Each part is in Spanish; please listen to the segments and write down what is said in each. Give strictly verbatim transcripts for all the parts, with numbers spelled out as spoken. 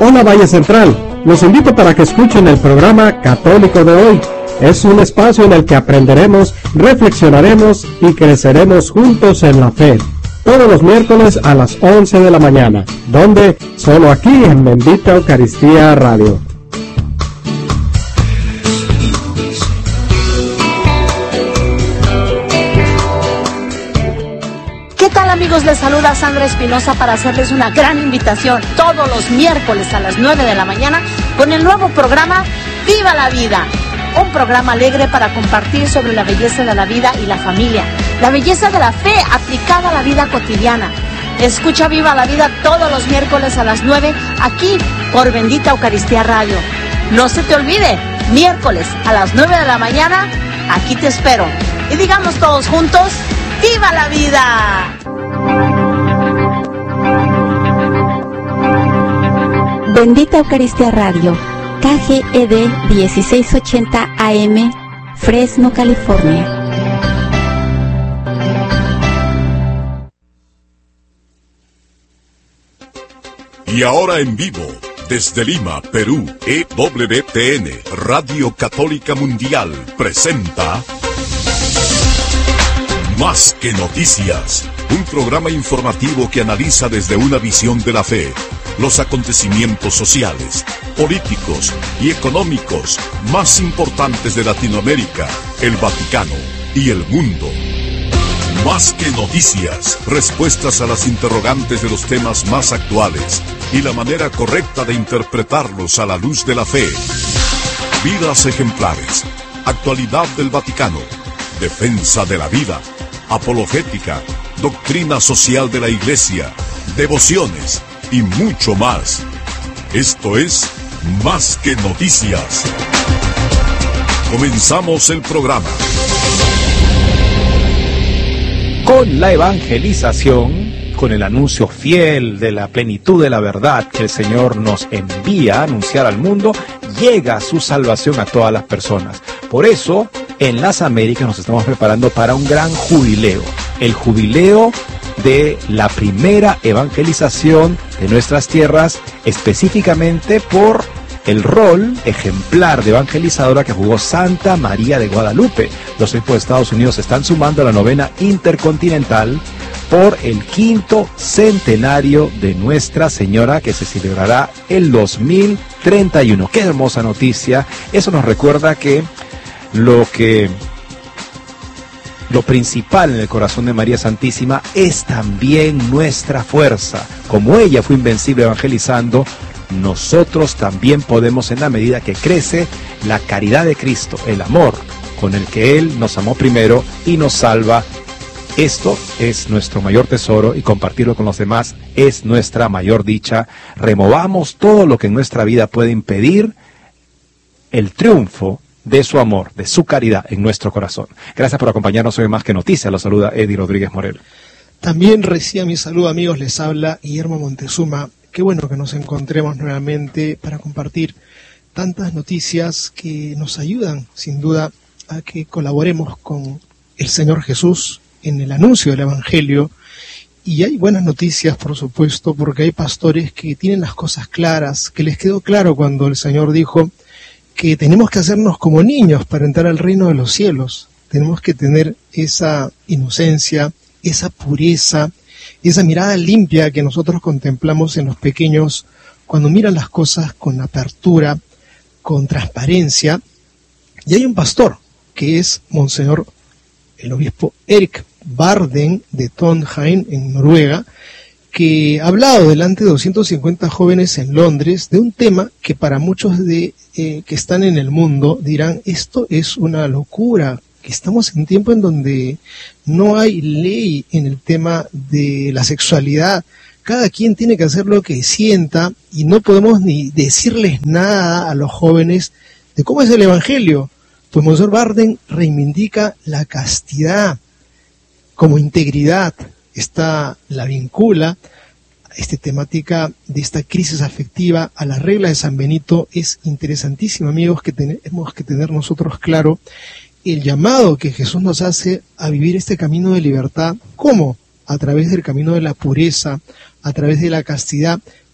Hola Valle Central, los invito para que escuchen el programa Católico de hoy. Es un espacio en el que aprenderemos, reflexionaremos y creceremos juntos en la fe. Todos los miércoles a las once de la mañana, donde solo aquí en Bendita Eucaristía Radio. Amigos, les saluda Sandra Espinosa para hacerles una gran invitación todos los miércoles a las nueve de la mañana con el nuevo programa Viva la Vida, un programa alegre para compartir sobre la belleza de la vida y la familia, la belleza de la fe aplicada a la vida cotidiana. Escucha Viva la Vida todos los miércoles a las nueve aquí por Bendita Eucaristía Radio. No se te olvide, miércoles a las nueve de la mañana, aquí te espero. Y digamos todos juntos, ¡Viva la Vida! Bendita Eucaristía Radio, K G E D dieciséis ochenta A M, Fresno, California. Y ahora en vivo, desde Lima, Perú, E W T N, Radio Católica Mundial, presenta Más que Noticias, un programa informativo que analiza desde una visión de la fe los acontecimientos sociales, políticos y económicos más importantes de Latinoamérica, el Vaticano y el mundo. Más que noticias, respuestas a las interrogantes de los temas más actuales y la manera correcta de interpretarlos a la luz de la fe. Vidas ejemplares, actualidad del Vaticano, defensa de la vida, apologética, doctrina social de la Iglesia, devociones y mucho más. Esto es Más que Noticias. Comenzamos el programa. Con la evangelización, con el anuncio fiel de la plenitud de la verdad que el Señor nos envía a anunciar al mundo, llega su salvación a todas las personas. Por eso, en las Américas nos estamos preparando para un gran jubileo, el jubileo de la primera evangelización de nuestras tierras, específicamente por el rol ejemplar de evangelizadora que jugó Santa María de Guadalupe. Los obispos de Estados Unidos se están sumando a la novena intercontinental por el quinto centenario de Nuestra Señora, que se celebrará el dos mil treinta y uno. ¡Qué hermosa noticia! Eso nos recuerda que lo que... Lo principal en el corazón de María Santísima es también nuestra fuerza. Como ella fue invencible evangelizando, nosotros también podemos, en la medida que crece la caridad de Cristo, el amor con el que Él nos amó primero y nos salva. Esto es nuestro mayor tesoro y compartirlo con los demás es nuestra mayor dicha. Removamos todo lo que en nuestra vida puede impedir el triunfo de su amor, de su caridad en nuestro corazón. Gracias por acompañarnos hoy en Más que Noticias. Los saluda Eddie Rodríguez Morel. También reciba mi saludo, amigos. Les habla Guillermo Montezuma. Qué bueno que nos encontremos nuevamente para compartir tantas noticias que nos ayudan, sin duda, a que colaboremos con el Señor Jesús en el anuncio del Evangelio. Y hay buenas noticias, por supuesto, porque hay pastores que tienen las cosas claras, que les quedó claro cuando el Señor dijo que tenemos que hacernos como niños para entrar al reino de los cielos. Tenemos que tener esa inocencia, esa pureza, esa mirada limpia que nosotros contemplamos en los pequeños cuando miran las cosas con apertura, con transparencia. Y hay un pastor que es Monseñor, el obispo Erik Barden de Trondheim, en Noruega, que ha hablado delante de doscientos cincuenta jóvenes en Londres de un tema que para muchos de eh, que están en el mundo dirán, esto es una locura, que estamos en un tiempo en donde no hay ley en el tema de la sexualidad, cada quien tiene que hacer lo que sienta y no podemos ni decirles nada a los jóvenes de cómo es el Evangelio. Pues Monseñor Barden reivindica la castidad como integridad. Esta la vincula, esta temática de esta crisis afectiva a la regla de San Benito. Es interesantísimo, amigos, que tenemos que tener nosotros claro el llamado que Jesús nos hace a vivir este camino de libertad. ¿Cómo? A través del camino de la pureza, a través de la castidad,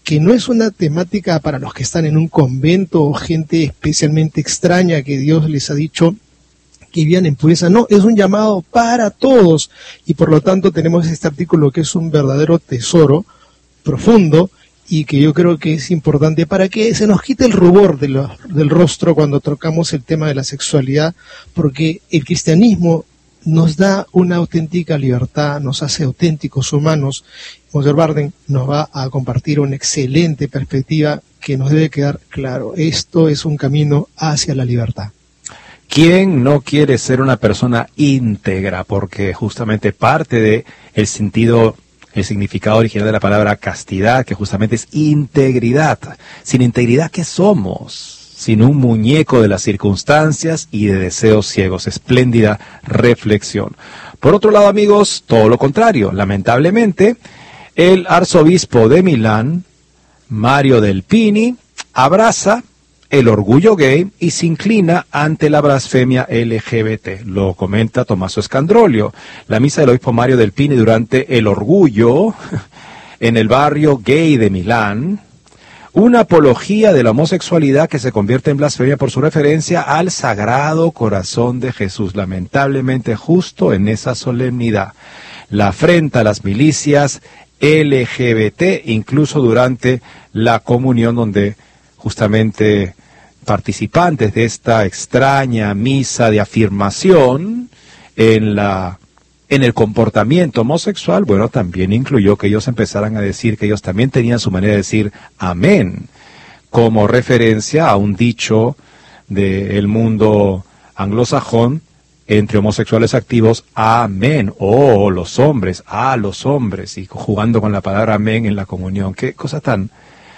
que no es una temática para los que están en un convento o gente especialmente extraña que Dios les ha dicho que vivan en pureza. No, es un llamado para todos, y por lo tanto tenemos este artículo que es un verdadero tesoro profundo y que yo creo que es importante para que se nos quite el rubor de lo, del rostro cuando tocamos el tema de la sexualidad, porque el cristianismo nos da una auténtica libertad, nos hace auténticos humanos. Monseñor Barden nos va a compartir una excelente perspectiva que nos debe quedar claro. Esto es un camino hacia la libertad. ¿Quién no quiere ser una persona íntegra? Porque justamente parte de el sentido, el significado original de la palabra castidad, que justamente es integridad. Sin integridad, ¿qué somos? Sin un muñeco de las circunstancias y de deseos ciegos. Espléndida reflexión. Por otro lado, amigos, todo lo contrario. Lamentablemente, el arzobispo de Milán, Mario Delpini, abraza el orgullo gay y se inclina ante la blasfemia L G B T. Lo comenta Tommaso Scandrolio. La misa del obispo Mario Delpini durante el orgullo en el barrio gay de Milán, una apología de la homosexualidad que se convierte en blasfemia por su referencia al Sagrado Corazón de Jesús. Lamentablemente, justo en esa solemnidad, la afrenta a las milicias L G B T, incluso durante la comunión, donde justamente participantes de esta extraña misa de afirmación en la en el comportamiento homosexual, bueno, también incluyó que ellos empezaran a decir que ellos también tenían su manera de decir amén, como referencia a un dicho del mundo anglosajón entre homosexuales activos, amén, oh, los hombres, a los hombres, y jugando con la palabra amén en la comunión. Qué cosa tan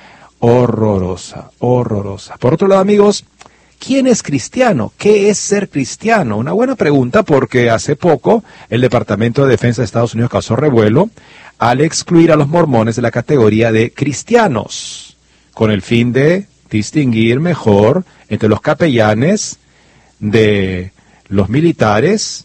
horrorosa, horrorosa. Por otro lado, amigos, ¿quién es cristiano? ¿Qué es ser cristiano? Una buena pregunta, porque hace poco el Departamento de Defensa de Estados Unidos causó revuelo al excluir a los mormones de la categoría de cristianos, con el fin de distinguir mejor entre los capellanes de los militares,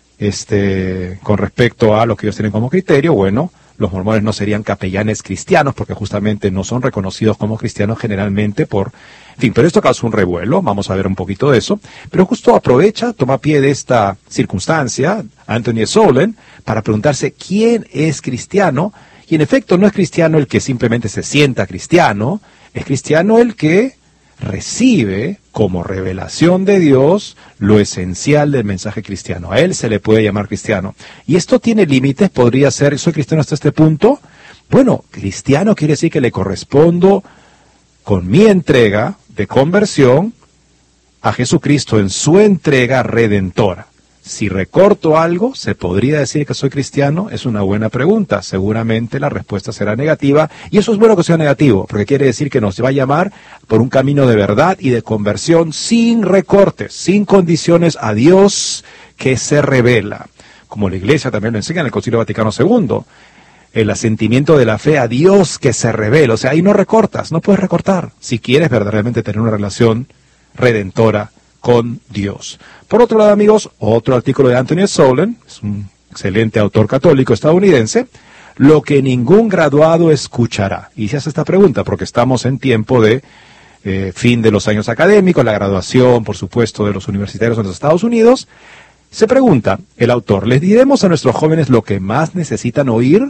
este, con respecto a lo que ellos tienen como criterio. Bueno, los mormones no serían capellanes cristianos porque justamente no son reconocidos como cristianos generalmente por... En fin, pero esto causó un revuelo, vamos a ver un poquito de eso. Pero justo aprovecha, toma pie de esta circunstancia, Anthony Solen, para preguntarse quién es cristiano. Y en efecto no es cristiano el que simplemente se sienta cristiano, es cristiano el que recibe como revelación de Dios lo esencial del mensaje cristiano. A él se le puede llamar cristiano. Y esto tiene límites, podría ser, ¿soy cristiano hasta este punto? Bueno, cristiano quiere decir que le correspondo con mi entrega de conversión a Jesucristo en su entrega redentora. Si recorto algo, ¿se podría decir que soy cristiano? Es una buena pregunta. Seguramente la respuesta será negativa, y eso es bueno que sea negativo, porque quiere decir que nos va a llamar por un camino de verdad y de conversión sin recortes, sin condiciones, a Dios que se revela. Como la Iglesia también lo enseña en el Concilio Vaticano segundo, el asentimiento de la fe a Dios que se revela. O sea, ahí no recortas, no puedes recortar, si quieres verdaderamente tener una relación redentora con Dios. Por otro lado, amigos, otro artículo de Anthony Solen, es un excelente autor católico estadounidense, lo que ningún graduado escuchará. Y se hace esta pregunta porque estamos en tiempo de eh, fin de los años académicos, la graduación, por supuesto, de los universitarios en los Estados Unidos. Se pregunta el autor, ¿les diremos a nuestros jóvenes lo que más necesitan oír?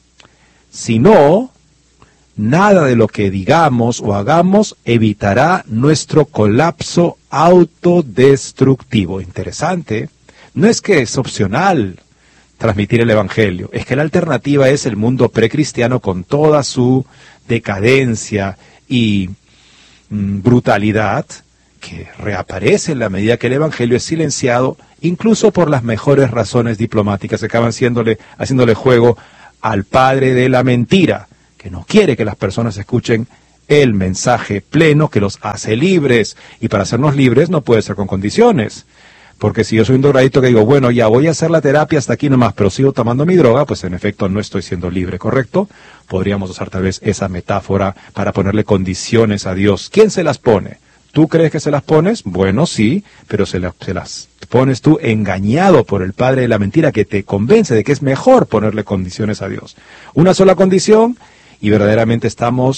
Si no, nada de lo que digamos o hagamos evitará nuestro colapso autodestructivo. Interesante. No es que es opcional transmitir el Evangelio, es que la alternativa es el mundo precristiano con toda su decadencia y mm, brutalidad, que reaparece en la medida que el Evangelio es silenciado, incluso por las mejores razones diplomáticas, que acaban haciéndole, haciéndole juego al padre de la mentira, que no quiere que las personas escuchen el mensaje pleno que los hace libres. Y para hacernos libres no puede ser con condiciones. Porque si yo soy un drogadicto que digo, bueno, ya voy a hacer la terapia hasta aquí nomás, pero sigo tomando mi droga, pues en efecto no estoy siendo libre, ¿correcto? Podríamos usar tal vez esa metáfora para ponerle condiciones a Dios. ¿Quién se las pone? ¿Tú crees que se las pones? Bueno, sí, pero se, la, se las pones tú engañado por el padre de la mentira, que te convence de que es mejor ponerle condiciones a Dios. Una sola condición y verdaderamente estamos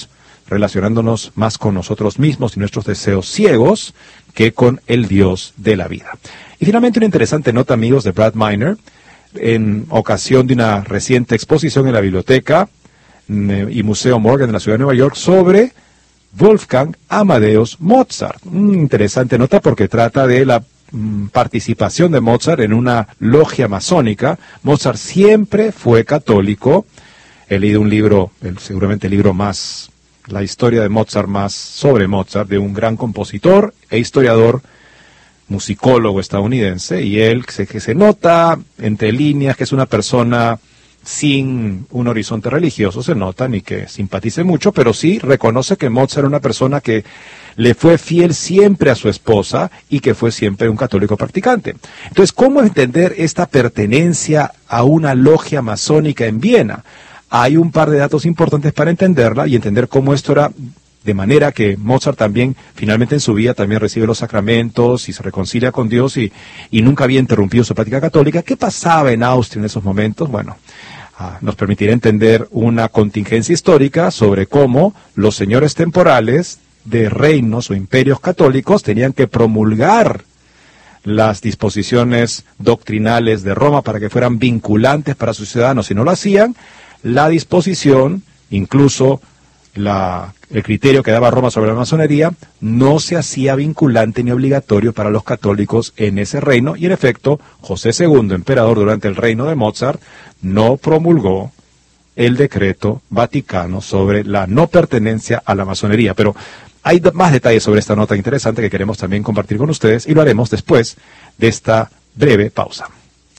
relacionándonos más con nosotros mismos y nuestros deseos ciegos que con el Dios de la vida. Y finalmente una interesante nota, amigos, de Brad Miner, en ocasión de una reciente exposición en la Biblioteca y Museo Morgan de la ciudad de Nueva York sobre Wolfgang Amadeus Mozart. Una interesante nota porque trata de la mm, participación de Mozart en una logia masónica. Mozart siempre fue católico. He leído un libro, el, seguramente el libro más, la historia de Mozart más sobre Mozart, de un gran compositor e historiador, musicólogo estadounidense, y él se, que se nota entre líneas que es una persona sin un horizonte religioso, se nota, ni que simpatice mucho, pero sí reconoce que Mozart era una persona que le fue fiel siempre a su esposa y que fue siempre un católico practicante. Entonces, ¿cómo entender esta pertenencia a una logia masónica en Viena? Hay un par de datos importantes para entenderla y entender cómo esto era, de manera que Mozart también, finalmente en su vida, también recibe los sacramentos y se reconcilia con Dios y, y nunca había interrumpido su práctica católica. ¿Qué pasaba en Austria en esos momentos? Bueno, ah, nos permitirá entender una contingencia histórica sobre cómo los señores temporales de reinos o imperios católicos tenían que promulgar las disposiciones doctrinales de Roma para que fueran vinculantes para sus ciudadanos. Si no lo hacían, la disposición, incluso la, el criterio que daba Roma sobre la masonería, no se hacía vinculante ni obligatorio para los católicos en ese reino, y en efecto, José segundo, emperador durante el reino de Mozart, no promulgó el decreto vaticano sobre la no pertenencia a la masonería. Pero hay más detalles sobre esta nota interesante que queremos también compartir con ustedes, y lo haremos después de esta breve pausa.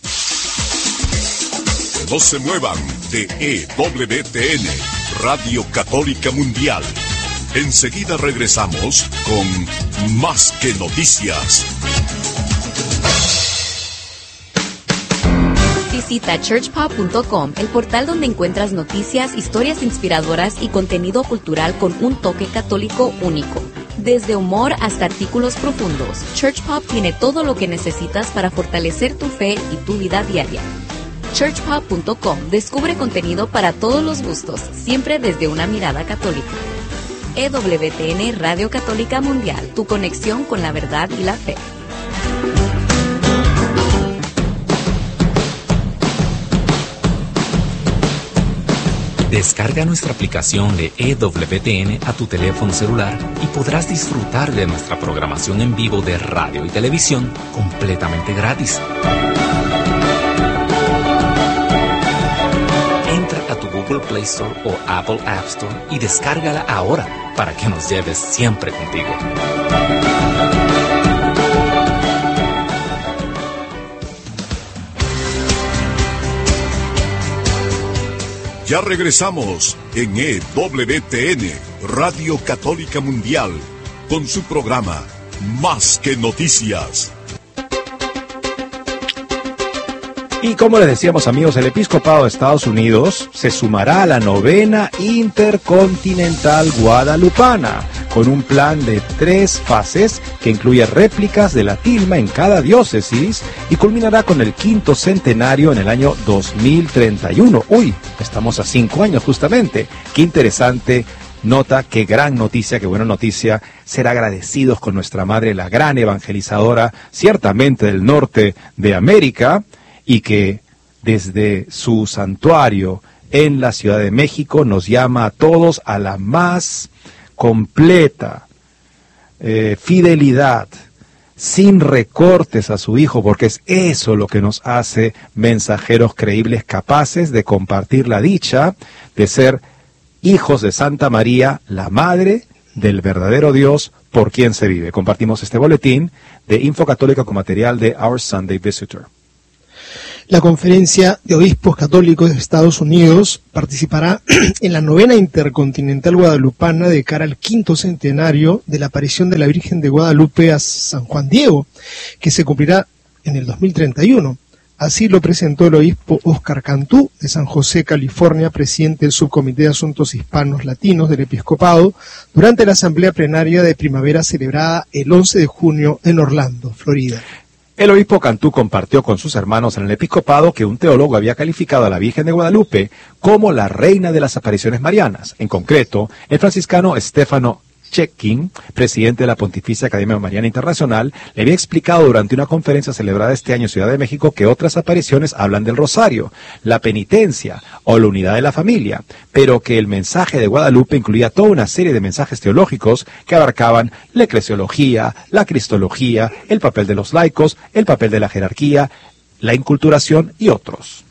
No se muevan de E W T N, Radio Católica Mundial. Enseguida regresamos con Más que Noticias. Visita church pop punto com, el portal donde encuentras noticias, historias inspiradoras y contenido cultural con un toque católico único. Desde humor hasta artículos profundos, Church Pop tiene todo lo que necesitas para fortalecer tu fe y tu vida diaria. church pop punto com descubre contenido para todos los gustos, siempre desde una mirada católica. E W T N Radio Católica Mundial, tu conexión con la verdad y la fe. Descarga nuestra aplicación de E W T N a tu teléfono celular y podrás disfrutar de nuestra programación en vivo de radio y televisión completamente gratis. Google Play Store o Apple App Store y descárgala ahora para que nos lleves siempre contigo. Ya regresamos en E W T N, Radio Católica Mundial, con su programa Más que Noticias. Y como les decíamos, amigos, el Episcopado de Estados Unidos se sumará a la novena intercontinental guadalupana, con un plan de tres fases que incluye réplicas de la tilma en cada diócesis y culminará con el quinto centenario en el año dos mil treinta y uno. Uy, estamos a cinco años justamente. Qué interesante nota, qué gran noticia, qué buena noticia. Ser agradecidos con nuestra madre, la gran evangelizadora, ciertamente del norte de América, y que desde su santuario en la Ciudad de México nos llama a todos a la más completa eh, fidelidad, sin recortes a su Hijo, porque es eso lo que nos hace mensajeros creíbles, capaces de compartir la dicha de ser hijos de Santa María, la Madre del verdadero Dios, por quien se vive. Compartimos este boletín de Info Católica con material de Our Sunday Visitor. La Conferencia de Obispos Católicos de Estados Unidos participará en la novena intercontinental guadalupana de cara al quinto centenario de la aparición de la Virgen de Guadalupe a San Juan Diego, que se cumplirá en el dos mil treinta y uno. Así lo presentó el obispo Oscar Cantú, de San José, California, presidente del Subcomité de Asuntos Hispanos Latinos del Episcopado, durante la asamblea plenaria de primavera celebrada el once de junio en Orlando, Florida. El obispo Cantú compartió con sus hermanos en el episcopado que un teólogo había calificado a la Virgen de Guadalupe como la reina de las apariciones marianas. En concreto, el franciscano Stefano Cecchín, presidente de la Pontificia Academia Mariana Internacional, le había explicado durante una conferencia celebrada este año en Ciudad de México que otras apariciones hablan del rosario, la penitencia o la unidad de la familia, pero que el mensaje de Guadalupe incluía toda una serie de mensajes teológicos que abarcaban la eclesiología, la cristología, el papel de los laicos, el papel de la jerarquía, la inculturación y otros.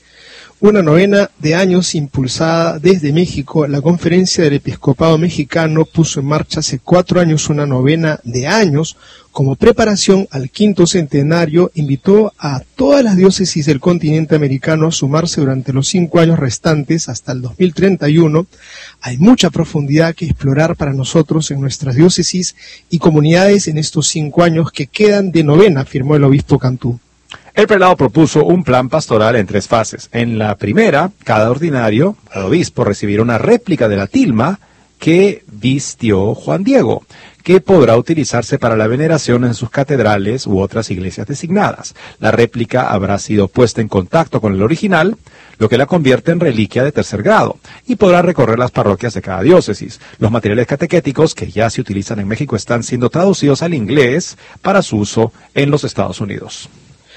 Una novena de años impulsada desde México. La Conferencia del Episcopado Mexicano puso en marcha hace cuatro años una novena de años como preparación al quinto centenario. Invitó a todas las diócesis del continente americano a sumarse durante los cinco años restantes hasta el dos mil treinta y uno. Hay mucha profundidad que explorar para nosotros en nuestras diócesis y comunidades en estos cinco años que quedan de novena, afirmó el obispo Cantú. El prelado propuso un plan pastoral en tres fases. En la primera, cada ordinario, cada obispo, recibirá una réplica de la tilma que vistió Juan Diego, que podrá utilizarse para la veneración en sus catedrales u otras iglesias designadas. La réplica habrá sido puesta en contacto con el original, lo que la convierte en reliquia de tercer grado, y podrá recorrer las parroquias de cada diócesis. Los materiales catequéticos que ya se utilizan en México están siendo traducidos al inglés para su uso en los Estados Unidos.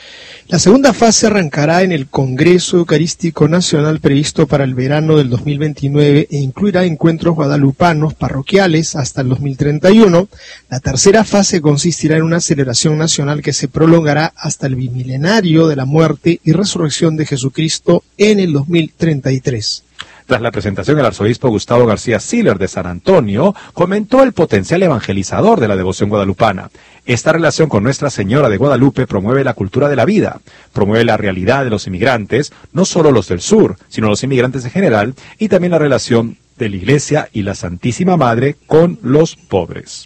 La segunda fase arrancará en el Congreso Eucarístico Nacional previsto para el verano del dos mil veintinueve e incluirá encuentros guadalupanos parroquiales hasta el dos mil treinta y uno. La tercera fase consistirá en una celebración nacional que se prolongará hasta el bimilenario de la muerte y resurrección de Jesucristo en el dos mil treinta y tres. Tras la presentación, el arzobispo Gustavo García Siller de San Antonio comentó el potencial evangelizador de la devoción guadalupana. Esta relación con Nuestra Señora de Guadalupe promueve la cultura de la vida, promueve la realidad de los inmigrantes, no solo los del sur, sino los inmigrantes en general, y también la relación de la Iglesia y la Santísima Madre con los pobres.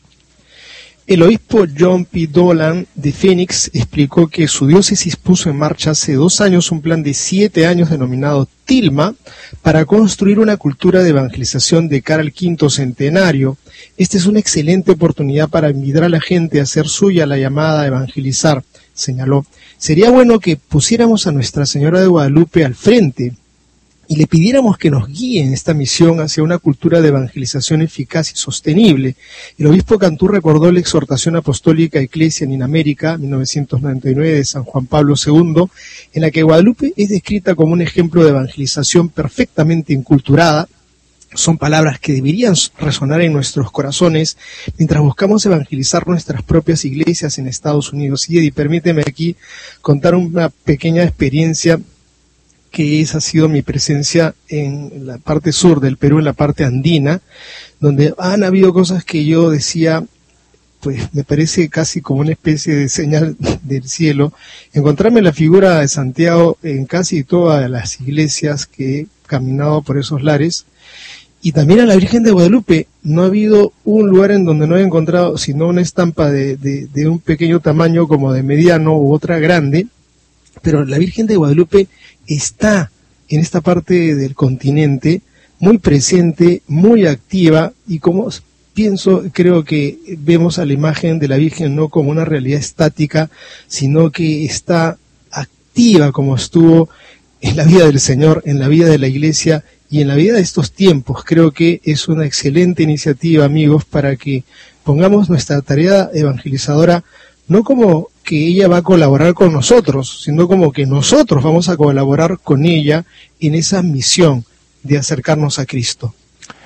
El obispo John P. Dolan de Phoenix explicó que su diócesis puso en marcha hace dos años un plan de siete años denominado Tilma para construir una cultura de evangelización de cara al quinto centenario. Esta es una excelente oportunidad para invitar a la gente a hacer suya la llamada a evangelizar, señaló. Sería bueno que pusiéramos a Nuestra Señora de Guadalupe al frente y le pidiéramos que nos guíe en esta misión hacia una cultura de evangelización eficaz y sostenible. El obispo Cantú recordó la exhortación apostólica Ecclesia in America, mil novecientos noventa y nueve, de San Juan Pablo segundo, en la que Guadalupe es descrita como un ejemplo de evangelización perfectamente inculturada. Son palabras que deberían resonar en nuestros corazones mientras buscamos evangelizar nuestras propias iglesias en Estados Unidos. Y Eddie, permíteme aquí contar una pequeña experiencia que esa ha sido mi presencia en la parte sur del Perú, en la parte andina, donde han habido cosas que yo decía, pues me parece casi como una especie de señal del cielo, encontrarme la figura de Santiago en casi todas las iglesias que he caminado por esos lares, y también a la Virgen de Guadalupe. No ha habido un lugar en donde no he encontrado sino una estampa de, de, de un pequeño tamaño como de mediano u otra grande, pero la Virgen de Guadalupe está en esta parte del continente muy presente, muy activa, y como pienso, creo que vemos a la imagen de la Virgen no como una realidad estática, sino que está activa como estuvo en la vida del Señor, en la vida de la Iglesia y en la vida de estos tiempos. Creo que es una excelente iniciativa, amigos, para que pongamos nuestra tarea evangelizadora no como que ella va a colaborar con nosotros, sino como que nosotros vamos a colaborar con ella en esa misión de acercarnos a Cristo.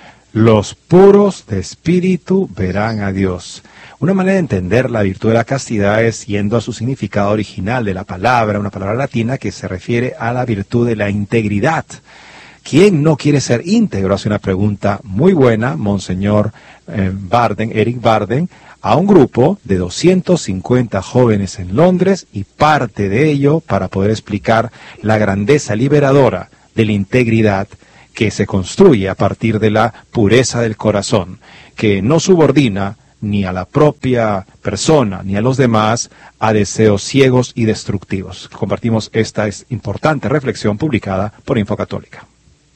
Los puros de espíritu verán a Dios. Una manera de entender la virtud de la castidad es yendo a su significado original de la palabra, una palabra latina que se refiere a la virtud de la integridad. ¿Quién no quiere ser íntegro? Hace una pregunta muy buena, Monseñor eh, Barden, Eric Barden, a un grupo de doscientos cincuenta jóvenes en Londres, y parte de ello para poder explicar la grandeza liberadora de la integridad que se construye a partir de la pureza del corazón, que no subordina ni a la propia persona ni a los demás a deseos ciegos y destructivos. Compartimos esta importante reflexión publicada por Infocatólica.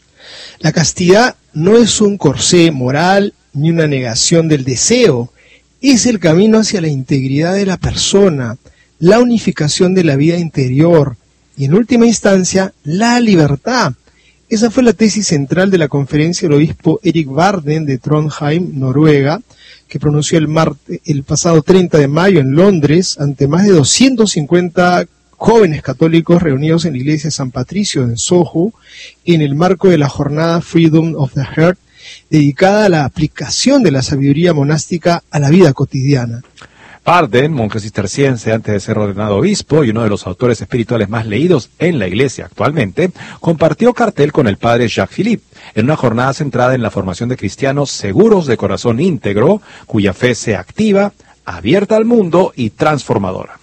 La castidad no es un corsé moral ni una negación del deseo. Es el camino hacia la integridad de la persona, la unificación de la vida interior y, en última instancia, la libertad. Esa fue la tesis central de la conferencia del obispo Erik Varden de Trondheim, Noruega, que pronunció el, martes, el pasado treinta de mayo en Londres ante más de doscientos cincuenta jóvenes católicos reunidos en la iglesia de San Patricio en Soho, en el marco de la jornada Freedom of the Heart, dedicada a la aplicación de la sabiduría monástica a la vida cotidiana. Varden, monje cisterciense antes de ser ordenado obispo y uno de los autores espirituales más leídos en la iglesia actualmente, compartió cartel con el padre Jacques Philippe en una jornada centrada en la formación de cristianos seguros de corazón íntegro, cuya fe sea activa, abierta al mundo y transformadora.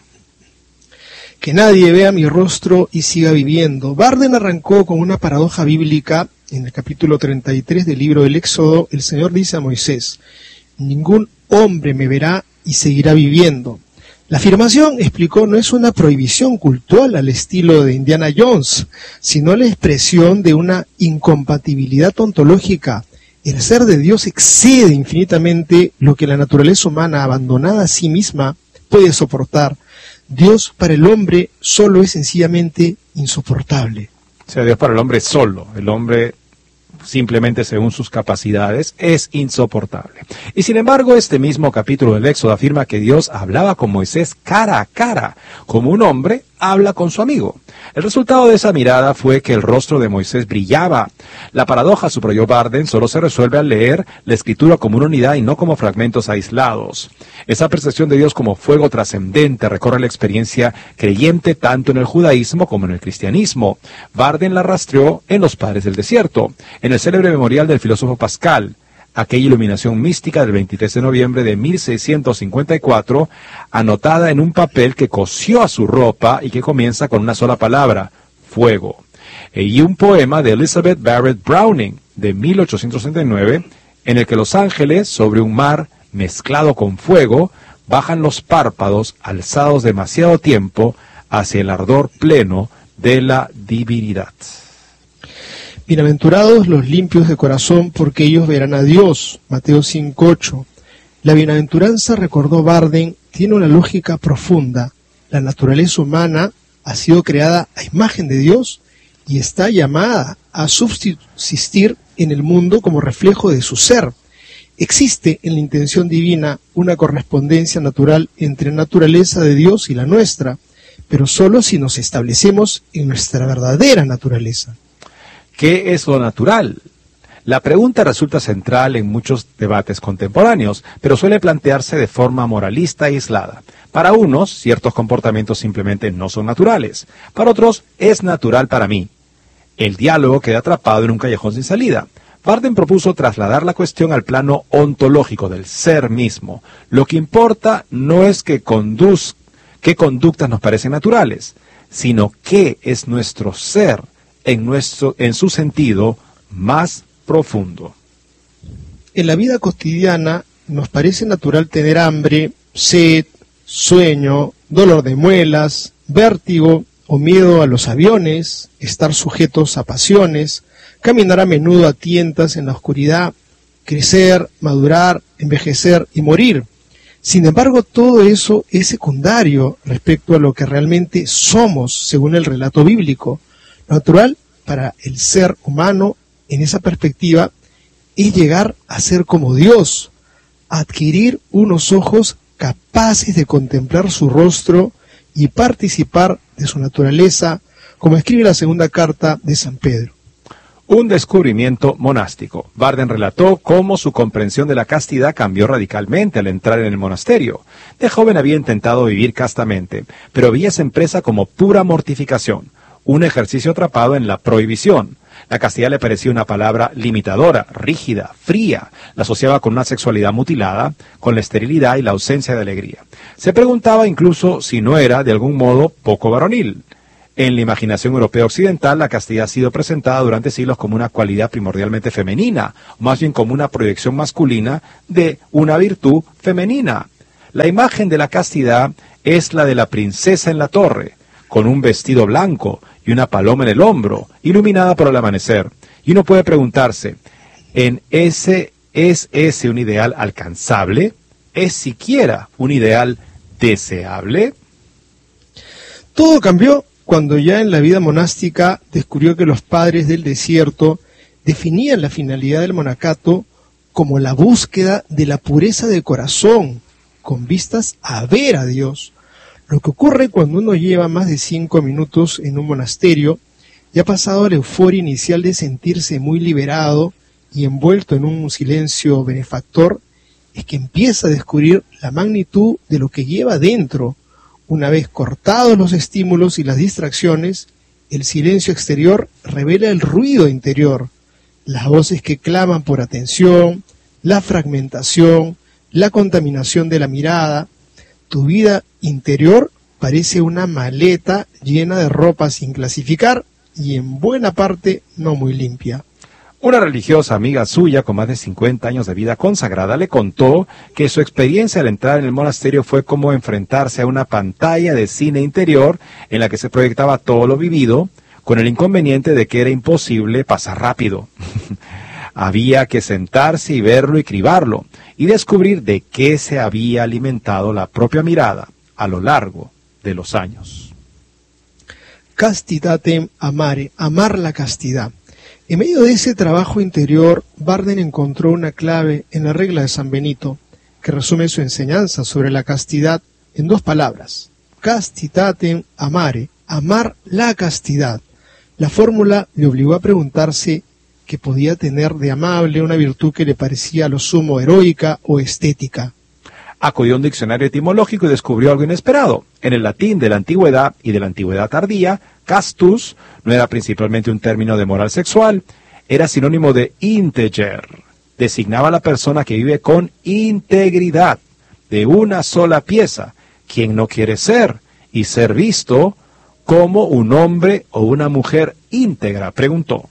Que nadie vea mi rostro y siga viviendo. Varden arrancó con una paradoja bíblica. En el capítulo treinta y tres del libro del Éxodo, el Señor dice a Moisés: ningún hombre me verá y seguirá viviendo. La afirmación, explicó, no es una prohibición cultural al estilo de Indiana Jones, sino la expresión de una incompatibilidad ontológica. El ser de Dios excede infinitamente lo que la naturaleza humana, abandonada a sí misma, puede soportar. Dios para el hombre solo es sencillamente insoportable. O sea, Dios para el hombre solo, el hombre simplemente según sus capacidades, es insoportable. Y sin embargo, este mismo capítulo del Éxodo afirma que Dios hablaba con Moisés cara a cara, como un hombre habla con su amigo. El resultado de esa mirada fue que el rostro de Moisés brillaba. La paradoja, subrayó Varden, solo se resuelve al leer la escritura como una unidad y no como fragmentos aislados. Esa percepción de Dios como fuego trascendente recorre la experiencia creyente tanto en el judaísmo como en el cristianismo. Varden la rastreó en los Padres del Desierto, en el célebre memorial del filósofo Pascal, aquella iluminación mística del veintitrés de noviembre de mil seiscientos cincuenta y cuatro, anotada en un papel que cosió a su ropa y que comienza con una sola palabra: fuego. Y un poema de Elizabeth Barrett Browning de mil ochocientos sesenta y nueve, en el que los ángeles, sobre un mar mezclado con fuego, bajan los párpados alzados demasiado tiempo hacia el ardor pleno de la divinidad. Bienaventurados los limpios de corazón, porque ellos verán a Dios. Mateo cinco ocho. La bienaventuranza, recordó Varden, tiene una lógica profunda. La naturaleza humana ha sido creada a imagen de Dios y está llamada a subsistir en el mundo como reflejo de su ser. Existe en la intención divina una correspondencia natural entre la naturaleza de Dios y la nuestra, pero solo si nos establecemos en nuestra verdadera naturaleza. ¿Qué es lo natural? La pregunta resulta central en muchos debates contemporáneos, pero suele plantearse de forma moralista y aislada. Para unos, ciertos comportamientos simplemente no son naturales. Para otros, es natural para mí. El diálogo queda atrapado en un callejón sin salida. Varden propuso trasladar la cuestión al plano ontológico del ser mismo. Lo que importa no es que conduz, qué conductas nos parecen naturales, sino qué es nuestro ser en, nuestro, en su sentido más profundo. En la vida cotidiana nos parece natural tener hambre, sed, sueño, dolor de muelas, vértigo o miedo a los aviones, estar sujetos a pasiones, caminar a menudo a tientas en la oscuridad, crecer, madurar, envejecer y morir. Sin embargo, todo eso es secundario respecto a lo que realmente somos, según el relato bíblico. Lo natural para el ser humano, en esa perspectiva, es llegar a ser como Dios, adquirir unos ojos capaces de contemplar su rostro y participar de su naturaleza, como escribe la segunda carta de San Pedro. Un descubrimiento monástico. Varden relató cómo su comprensión de la castidad cambió radicalmente al entrar en el monasterio. De joven había intentado vivir castamente, pero veía esa empresa como pura mortificación, un ejercicio atrapado en la prohibición. La castidad le parecía una palabra limitadora, rígida, fría. La asociaba con una sexualidad mutilada, con la esterilidad y la ausencia de alegría. Se preguntaba incluso si no era, de algún modo, poco varonil. En la imaginación europea occidental, la castidad ha sido presentada durante siglos como una cualidad primordialmente femenina, o más bien como una proyección masculina de una virtud femenina. La imagen de la castidad es la de la princesa en la torre, con un vestido blanco y una paloma en el hombro, iluminada por el amanecer. Y uno puede preguntarse, ¿en ese, ¿es ese un ideal alcanzable? ¿Es siquiera un ideal deseable? Todo cambió cuando ya en la vida monástica descubrió que los padres del desierto definían la finalidad del monacato como la búsqueda de la pureza de corazón, con vistas a ver a Dios. Lo que ocurre cuando uno lleva más de cinco minutos en un monasterio y ha pasado la euforia inicial de sentirse muy liberado y envuelto en un silencio benefactor, es que empieza a descubrir la magnitud de lo que lleva dentro. Una vez cortados los estímulos y las distracciones, el silencio exterior revela el ruido interior, las voces que claman por atención, la fragmentación, la contaminación de la mirada. Tu vida interior parece una maleta llena de ropa sin clasificar y en buena parte no muy limpia. Una religiosa amiga suya con más de cincuenta años de vida consagrada le contó que su experiencia al entrar en el monasterio fue como enfrentarse a una pantalla de cine interior en la que se proyectaba todo lo vivido, con el inconveniente de que era imposible pasar rápido. Había que sentarse y verlo y cribarlo, y descubrir de qué se había alimentado la propia mirada a lo largo de los años. Castitatem amare, amar la castidad. En medio de ese trabajo interior, Bardem encontró una clave en la regla de San Benito, que resume su enseñanza sobre la castidad en dos palabras. Castitatem amare, amar la castidad. La fórmula le obligó a preguntarse qué podía tener de amable una virtud que le parecía a lo sumo heroica o estética. Acudió a un diccionario etimológico y descubrió algo inesperado. En el latín de la antigüedad y de la antigüedad tardía, castus no era principalmente un término de moral sexual, era sinónimo de integer. Designaba a la persona que vive con integridad, de una sola pieza, quien no quiere ser y ser visto como un hombre o una mujer íntegra, preguntó.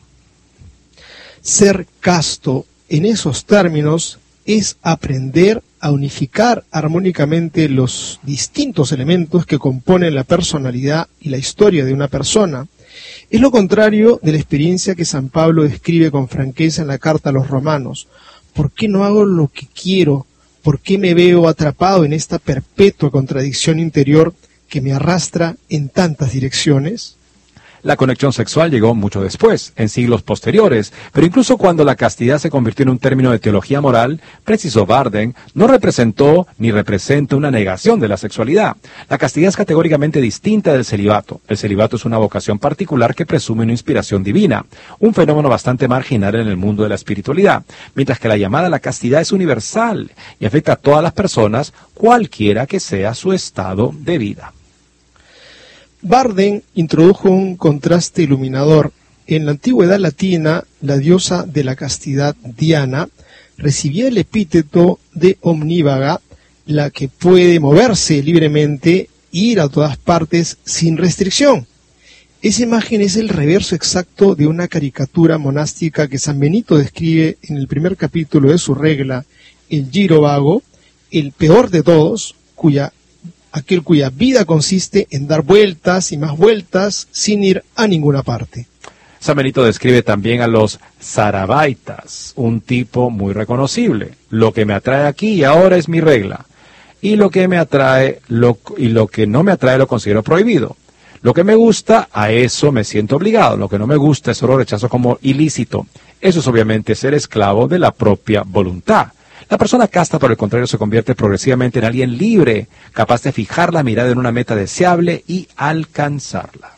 Ser casto en esos términos es aprender a unificar armónicamente los distintos elementos que componen la personalidad y la historia de una persona. Es lo contrario de la experiencia que San Pablo describe con franqueza en la carta a los romanos. ¿Por qué no hago lo que quiero? ¿Por qué me veo atrapado en esta perpetua contradicción interior que me arrastra en tantas direcciones? La conexión sexual llegó mucho después, en siglos posteriores, pero incluso cuando la castidad se convirtió en un término de teología moral, precisó Bardem, no representó ni representa una negación de la sexualidad. La castidad es categóricamente distinta del celibato. El celibato es una vocación particular que presume una inspiración divina, un fenómeno bastante marginal en el mundo de la espiritualidad, mientras que la llamada a la castidad es universal y afecta a todas las personas, cualquiera que sea su estado de vida. Bardem introdujo un contraste iluminador. En la antigüedad latina, la diosa de la castidad, Diana, recibía el epíteto de omnívaga, la que puede moverse libremente, ir a todas partes sin restricción. Esa imagen es el reverso exacto de una caricatura monástica que San Benito describe en el primer capítulo de su regla, el giro vago, el peor de todos, cuya aquel cuya vida consiste en dar vueltas y más vueltas sin ir a ninguna parte. San Benito describe también a los sarabaitas, un tipo muy reconocible. Lo que me atrae aquí y ahora es mi regla, y lo que me atrae lo, y lo que no me atrae lo considero prohibido. Lo que me gusta, a eso me siento obligado. Lo que no me gusta, eso lo rechazo como ilícito. Eso es obviamente ser esclavo de la propia voluntad. La persona casta, por el contrario, se convierte progresivamente en alguien libre, capaz de fijar la mirada en una meta deseable y alcanzarla.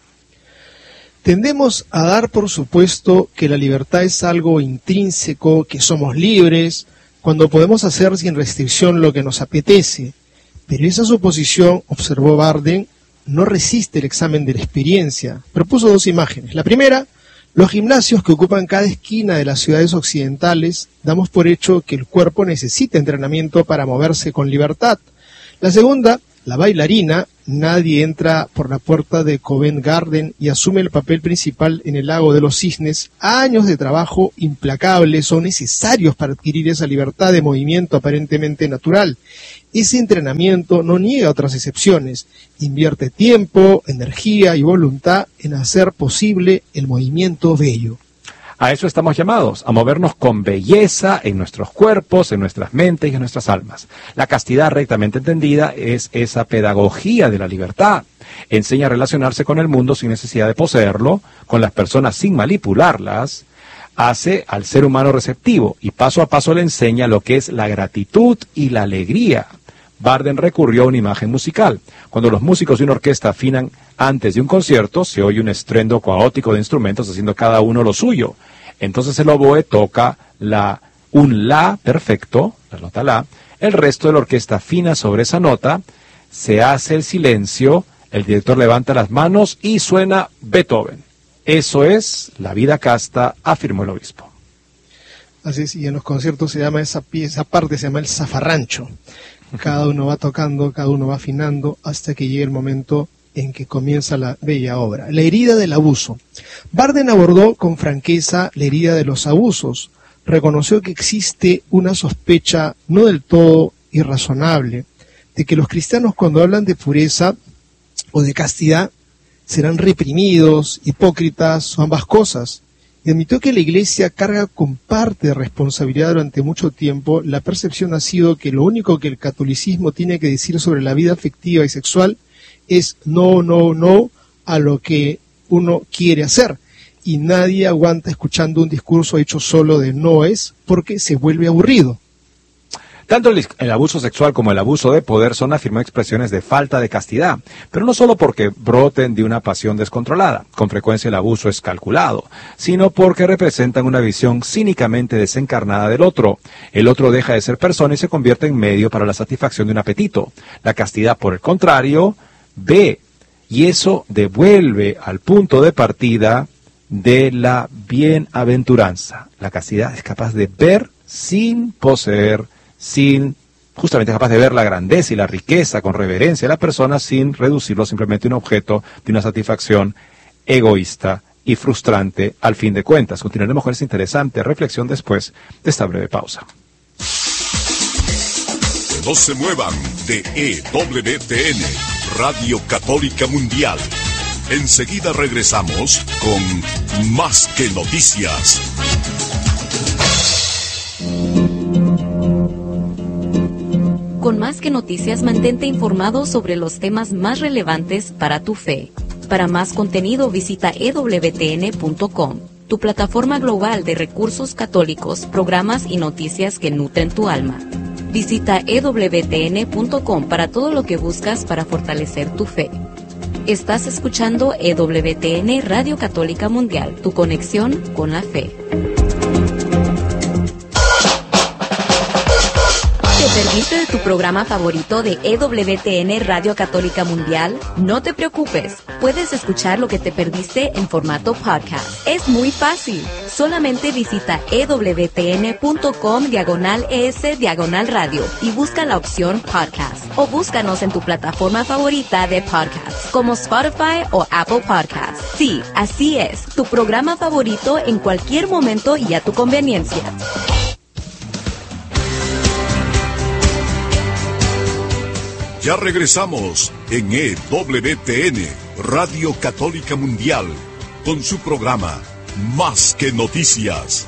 Tendemos a dar por supuesto que la libertad es algo intrínseco, que somos libres, cuando podemos hacer sin restricción lo que nos apetece. Pero esa suposición, observó Bardem, no resiste el examen de la experiencia. Propuso dos imágenes. La primera, los gimnasios que ocupan cada esquina de las ciudades occidentales, damos por hecho que el cuerpo necesita entrenamiento para moverse con libertad. La segunda, la bailarina, nadie entra por la puerta de Covent Garden y asume el papel principal en el Lago de los Cisnes. Años de trabajo implacable son necesarios para adquirir esa libertad de movimiento aparentemente natural. Ese entrenamiento no niega otras excepciones, invierte tiempo, energía y voluntad en hacer posible el movimiento bello. A eso estamos llamados, a movernos con belleza en nuestros cuerpos, en nuestras mentes y en nuestras almas. La castidad rectamente entendida es esa pedagogía de la libertad. Enseña a relacionarse con el mundo sin necesidad de poseerlo, con las personas sin manipularlas, hace al ser humano receptivo y paso a paso le enseña lo que es la gratitud y la alegría. Barden recurrió a una imagen musical. Cuando los músicos de una orquesta afinan antes de un concierto, se oye un estruendo caótico de instrumentos haciendo cada uno lo suyo. Entonces el oboe toca la, un la perfecto, la nota la, el resto de la orquesta afina sobre esa nota, se hace el silencio, el director levanta las manos y suena Beethoven. Eso es la vida casta, afirmó el obispo. Así es, y en los conciertos se llama esa pieza, esa parte se llama el zafarrancho. Cada uno va tocando, cada uno va afinando, hasta que llegue el momento en que comienza la bella obra. La herida del abuso. Barden abordó con franqueza la herida de los abusos. Reconoció que existe una sospecha no del todo irrazonable de que los cristianos, cuando hablan de pureza o de castidad, serán reprimidos, hipócritas o ambas cosas. Y admitió que la Iglesia carga con parte de responsabilidad durante mucho tiempo. La percepción ha sido que lo único que el catolicismo tiene que decir sobre la vida afectiva y sexual es no, no, no a lo que uno quiere hacer. Y nadie aguanta escuchando un discurso hecho solo de no es, porque se vuelve aburrido. Tanto el, el abuso sexual como el abuso de poder son, afirmó, expresiones de falta de castidad, pero no solo porque broten de una pasión descontrolada, con frecuencia el abuso es calculado, sino porque representan una visión cínicamente desencarnada del otro. El otro deja de ser persona y se convierte en medio para la satisfacción de un apetito. La castidad, por el contrario, ve, y eso devuelve al punto de partida de la bienaventuranza. La castidad es capaz de ver sin poseer, sin, justamente capaz de ver la grandeza y la riqueza con reverencia de la persona sin reducirlo simplemente a un objeto de una satisfacción egoísta y frustrante al fin de cuentas. Continuaremos con esta interesante reflexión después de esta breve pausa. No se muevan de E W T N, Radio Católica Mundial. Enseguida regresamos con Más que Noticias. Con Más que Noticias, mantente informado sobre los temas más relevantes para tu fe. Para más contenido, visita E W T N punto com, tu plataforma global de recursos católicos, programas y noticias que nutren tu alma. Visita E W T N punto com para todo lo que buscas para fortalecer tu fe. Estás escuchando E W T N Radio Católica Mundial, tu conexión con la fe. ¿Te perdiste de tu programa favorito de E W T N Radio Católica Mundial? No te preocupes, puedes escuchar lo que te perdiste en formato podcast. Es muy fácil, solamente visita E W T N punto com diagonal es diagonal radio y busca la opción podcast, o búscanos en tu plataforma favorita de podcast, como Spotify o Apple Podcasts. Sí, así es, tu programa favorito en cualquier momento y a tu conveniencia. Ya regresamos en E W T N, Radio Católica Mundial, con su programa Más que Noticias.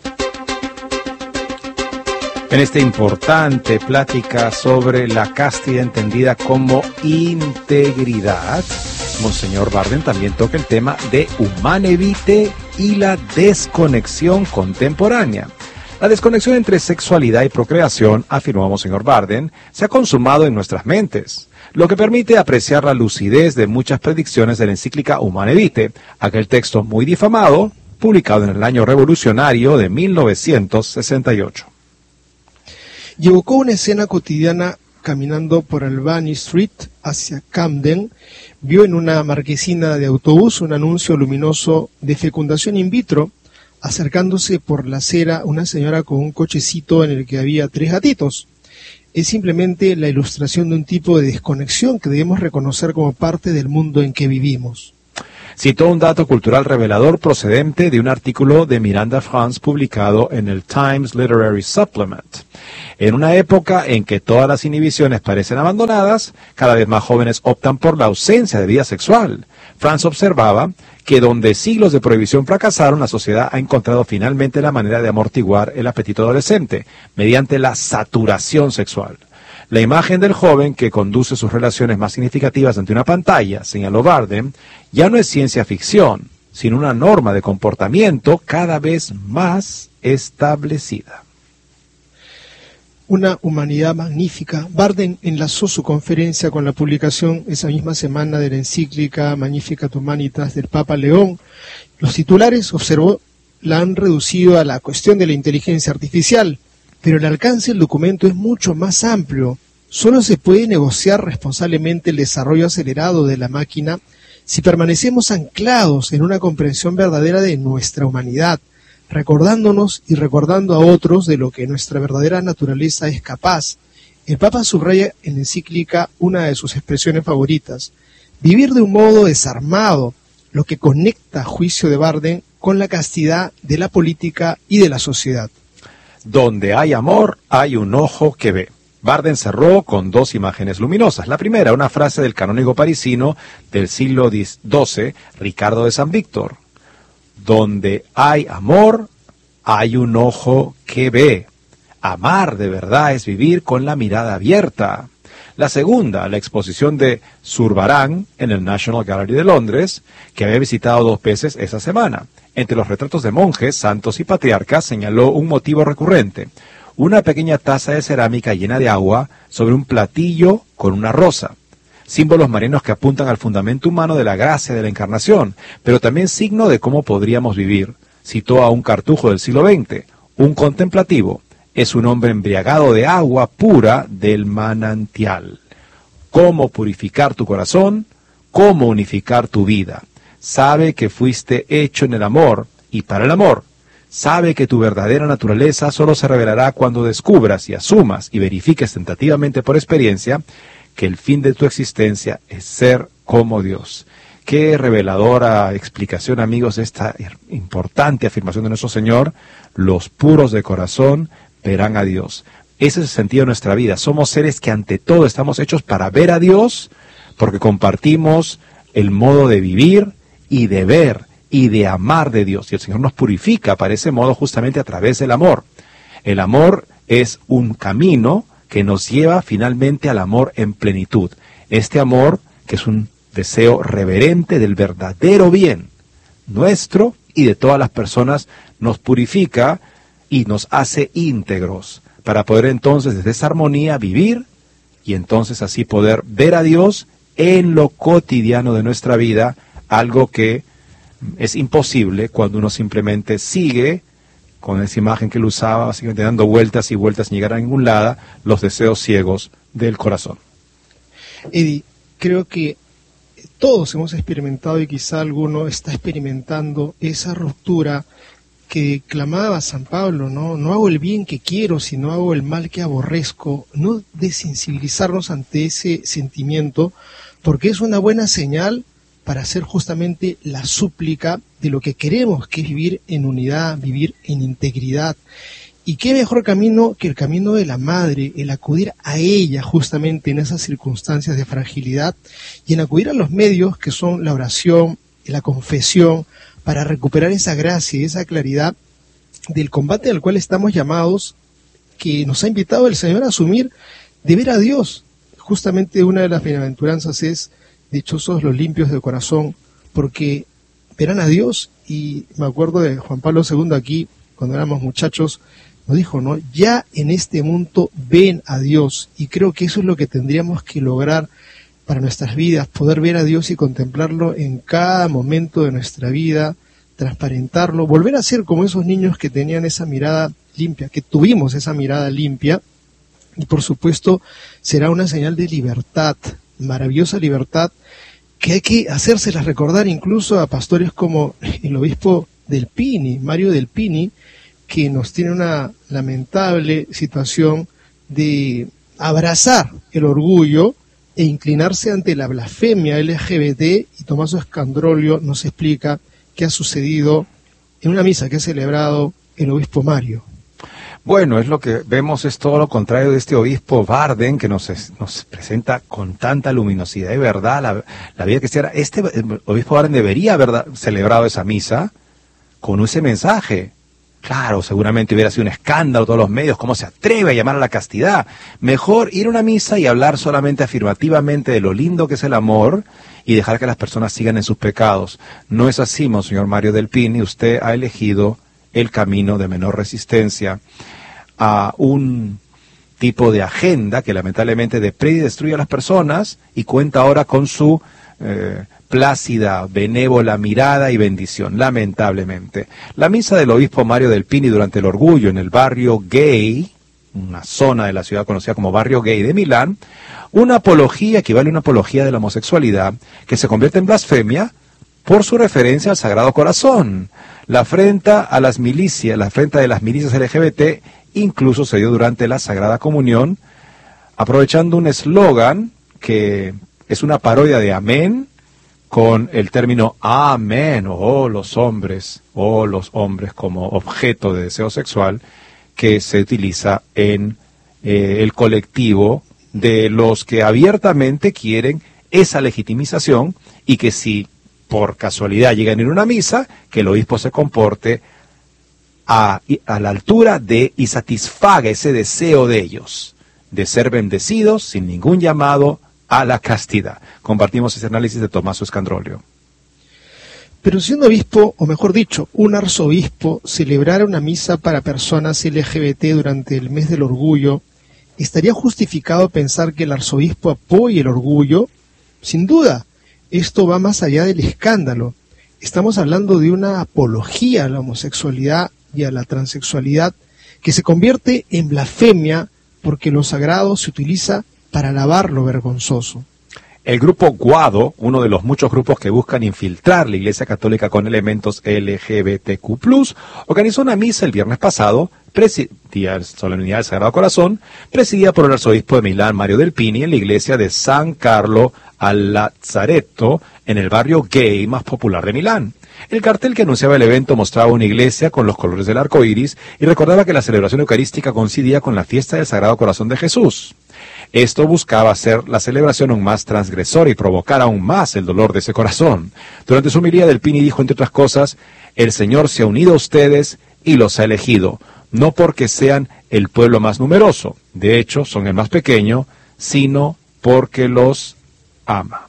En esta importante plática sobre la castidad entendida como integridad, Monseñor Barden también toca el tema de Humanae Vitae y la desconexión contemporánea. La desconexión entre sexualidad y procreación, afirmó Monseñor Barden, se ha consumado en nuestras mentes, lo que permite apreciar la lucidez de muchas predicciones de la encíclica Humanae Vitae, aquel texto muy difamado, publicado en el año revolucionario de mil novecientos sesenta y ocho. Y evocó una escena cotidiana caminando por Albany Street hacia Camden. Vio en una marquesina de autobús un anuncio luminoso de fecundación in vitro. Acercándose por la acera una señora con un cochecito en el que había tres gatitos. Es simplemente la ilustración de un tipo de desconexión que debemos reconocer como parte del mundo en que vivimos. Citó un dato cultural revelador procedente de un artículo de Miranda France publicado en el Times Literary Supplement. En una época en que todas las inhibiciones parecen abandonadas, cada vez más jóvenes optan por la ausencia de vida sexual. Franz observaba que donde siglos de prohibición fracasaron, la sociedad ha encontrado finalmente la manera de amortiguar el apetito adolescente, mediante la saturación sexual. La imagen del joven que conduce sus relaciones más significativas ante una pantalla, señaló Barden, ya no es ciencia ficción, sino una norma de comportamiento cada vez más establecida. Una humanidad magnífica. Barden enlazó su conferencia con la publicación esa misma semana de la encíclica Magnificat Humanitas del Papa León. Los titulares, observó, la han reducido a la cuestión de la inteligencia artificial, pero el alcance del documento es mucho más amplio. Solo se puede negociar responsablemente el desarrollo acelerado de la máquina si permanecemos anclados en una comprensión verdadera de nuestra humanidad, recordándonos y recordando a otros de lo que nuestra verdadera naturaleza es capaz. El Papa subraya en la encíclica una de sus expresiones favoritas: vivir de un modo desarmado, lo que conecta, a juicio de Barden, con la castidad de la política y de la sociedad. Donde hay amor, hay un ojo que ve. Barden cerró con dos imágenes luminosas. La primera, una frase del canónigo parisino del siglo doce, Ricardo de San Víctor: donde hay amor, hay un ojo que ve. Amar de verdad es vivir con la mirada abierta. La segunda, la exposición de Zurbarán en el National Gallery de Londres, que había visitado dos veces esa semana. Entre los retratos de monjes, santos y patriarcas señaló un motivo recurrente: una pequeña taza de cerámica llena de agua sobre un platillo con una rosa. Símbolos marinos que apuntan al fundamento humano de la gracia de la encarnación, pero también signo de cómo podríamos vivir. Citó a un cartujo del siglo veinte, un contemplativo es un hombre embriagado de agua pura del manantial. ¿Cómo purificar tu corazón? ¿Cómo unificar tu vida? Sabe que fuiste hecho en el amor y para el amor. Sabe que tu verdadera naturaleza solo se revelará cuando descubras y asumas y verifiques tentativamente por experiencia que el fin de tu existencia es ser como Dios. Qué reveladora explicación, amigos, de esta importante afirmación de nuestro Señor: los puros de corazón verán a Dios. Ese es el sentido de nuestra vida. Somos seres que ante todo estamos hechos para ver a Dios, porque compartimos el modo de vivir y de ver y de amar de Dios. Y el Señor nos purifica para ese modo justamente a través del amor. El amor es un camino que nos lleva finalmente al amor en plenitud. Este amor, que es un deseo reverente del verdadero bien nuestro y de todas las personas, nos purifica y nos hace íntegros, para poder entonces desde esa armonía vivir y entonces así poder ver a Dios en lo cotidiano de nuestra vida, algo que es imposible cuando uno simplemente sigue con esa imagen que él usaba, básicamente dando vueltas y vueltas sin llegar a ningún lado, los deseos ciegos del corazón. Eddie, creo que todos hemos experimentado, y quizá alguno está experimentando, esa ruptura que clamaba San Pablo, ¿no? No hago el bien que quiero, sino hago el mal que aborrezco. No desensibilizarnos ante ese sentimiento, porque es una buena señal para hacer justamente la súplica de lo que queremos, que es vivir en unidad, vivir en integridad. Y qué mejor camino que el camino de la madre, el acudir a ella justamente en esas circunstancias de fragilidad, y en acudir a los medios que son la oración, la confesión, para recuperar esa gracia y esa claridad del combate al cual estamos llamados, que nos ha invitado el Señor a asumir, de ver a Dios. Justamente una de las bienaventuranzas es: dichosos los limpios de corazón, porque verán a Dios. Y me acuerdo de Juan Pablo segundo aquí, cuando éramos muchachos, nos dijo, ¿no? Ya en este mundo ven a Dios. Y creo que eso es lo que tendríamos que lograr para nuestras vidas, poder ver a Dios y contemplarlo en cada momento de nuestra vida, transparentarlo, volver a ser como esos niños que tenían esa mirada limpia, que tuvimos esa mirada limpia. Y por supuesto será una señal de libertad, maravillosa libertad, que hay que hacérselas recordar incluso a pastores como el obispo del Pini, Mario del Pini, que nos tiene una lamentable situación de abrazar el orgullo e inclinarse ante la blasfemia L G B T, y Tomaso Escandrolio nos explica qué ha sucedido en una misa que ha celebrado el obispo Mario. Bueno, es lo que vemos, es todo lo contrario de este obispo Barden, que nos, es, nos presenta con tanta luminosidad y verdad la, la vida cristiana. Este obispo Barden debería haber celebrado esa misa con ese mensaje. Claro, seguramente hubiera sido un escándalo todos los medios, cómo se atreve a llamar a la castidad. Mejor ir a una misa y hablar solamente afirmativamente de lo lindo que es el amor y dejar que las personas sigan en sus pecados. No es así, Monseñor Mario Del Pini, usted ha elegido el camino de menor resistencia a un tipo de agenda que lamentablemente depreda y destruye a las personas y cuenta ahora con su eh, plácida, benévola mirada y bendición, lamentablemente. La misa del obispo Mario Del Pini durante el orgullo en el barrio gay, una zona de la ciudad conocida como barrio gay de Milán, una apología equivale a una apología de la homosexualidad que se convierte en blasfemia por su referencia al Sagrado Corazón. La afrenta a las milicias, la afrenta de las milicias L G B T incluso se dio durante la Sagrada Comunión, aprovechando un eslogan que es una parodia de amén, con el término amén, o oh, los hombres, o oh, los hombres como objeto de deseo sexual, que se utiliza en eh, el colectivo de los que abiertamente quieren esa legitimización y que si por casualidad llegan a ir a una misa, que el obispo se comporte a, a la altura de y satisfaga ese deseo de ellos, de ser bendecidos sin ningún llamado a la castidad. Compartimos ese análisis de Tommaso Scandrolio. Pero si un obispo, o mejor dicho, un arzobispo, celebrara una misa para personas L G B T durante el mes del orgullo, ¿estaría justificado pensar que el arzobispo apoye el orgullo? Sin duda, esto va más allá del escándalo. Estamos hablando de una apología a la homosexualidad y a la transexualidad que se convierte en blasfemia porque lo sagrado se utiliza para alabar lo vergonzoso. El grupo Guado, uno de los muchos grupos que buscan infiltrar la Iglesia Católica con elementos L G B T Q plus, organizó una misa el viernes pasado, día de Solemnidad del Sagrado Corazón, presidida por el arzobispo de Milán, Mario Del Pini, en la iglesia de San Carlo al Lazzaretto, en el barrio gay más popular de Milán. El cartel que anunciaba el evento mostraba una iglesia con los colores del arco iris y recordaba que la celebración eucarística coincidía con la fiesta del Sagrado Corazón de Jesús. Esto buscaba hacer la celebración aún más transgresora y provocar aún más el dolor de ese corazón. Durante su homilía, Del Pini dijo, entre otras cosas, el Señor se ha unido a ustedes y los ha elegido, no porque sean el pueblo más numeroso, de hecho son el más pequeño, sino porque los ama.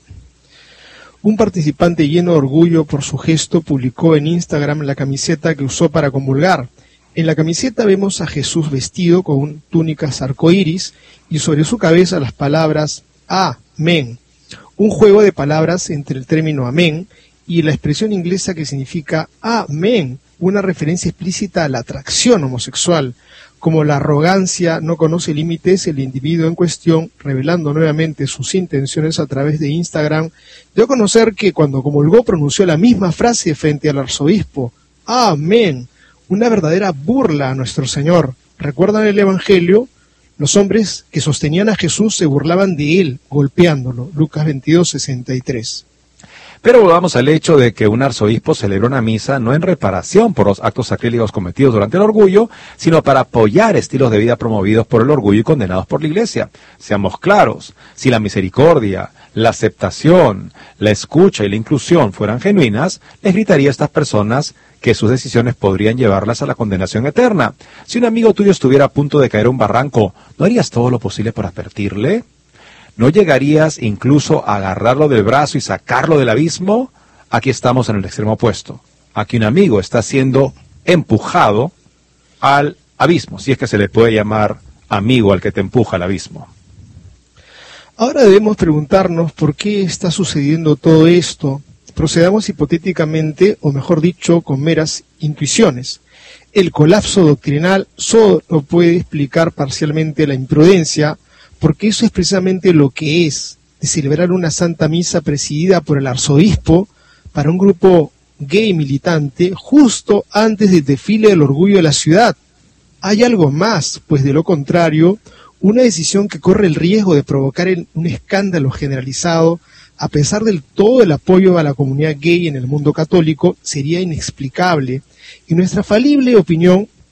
Un participante lleno de orgullo por su gesto publicó en Instagram la camiseta que usó para comulgar. En la camiseta vemos a Jesús vestido con túnicas arcoíris y sobre su cabeza las palabras Amén, un juego de palabras entre el término amén y la expresión inglesa que significa amén, una referencia explícita a la atracción homosexual. Como la arrogancia no conoce límites, el individuo en cuestión, revelando nuevamente sus intenciones a través de Instagram, dio a conocer que cuando comulgó pronunció la misma frase frente al arzobispo, amén, una verdadera burla a nuestro Señor. ¿Recuerdan el Evangelio? Los hombres que sostenían a Jesús se burlaban de él, golpeándolo. Lucas veintidós, sesenta y tres. Pero volvamos al hecho de que un arzobispo celebra una misa no en reparación por los actos sacrílegos cometidos durante el orgullo, sino para apoyar estilos de vida promovidos por el orgullo y condenados por la Iglesia. Seamos claros, si la misericordia, la aceptación, la escucha y la inclusión fueran genuinas, les gritaría a estas personas que sus decisiones podrían llevarlas a la condenación eterna. Si un amigo tuyo estuviera a punto de caer a un barranco, ¿no harías todo lo posible por advertirle? ¿No llegarías incluso a agarrarlo del brazo y sacarlo del abismo? Aquí estamos en el extremo opuesto. Aquí un amigo está siendo empujado al abismo, si es que se le puede llamar amigo al que te empuja al abismo. Ahora debemos preguntarnos por qué está sucediendo todo esto. Procedamos hipotéticamente, o mejor dicho, con meras intuiciones. El colapso doctrinal solo puede explicar parcialmente la imprudencia, porque eso es precisamente lo que es, de celebrar una santa misa presidida por el arzobispo para un grupo gay militante justo antes del desfile del orgullo de la ciudad. Hay algo más, pues de lo contrario, una decisión que corre el riesgo de provocar un escándalo generalizado, a pesar del todo el apoyo a la comunidad gay en el mundo católico, sería inexplicable. Y nuestra falible opinión